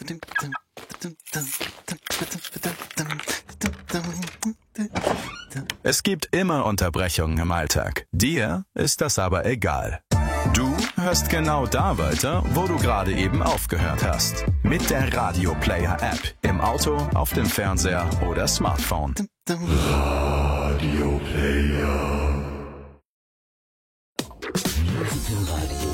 Es gibt immer Unterbrechungen im Alltag. Dir ist das aber egal. Du hörst genau da weiter, wo du gerade eben aufgehört hast. Mit der Radio Player App. Im Auto, auf dem Fernseher oder Smartphone. Radio Player. Radio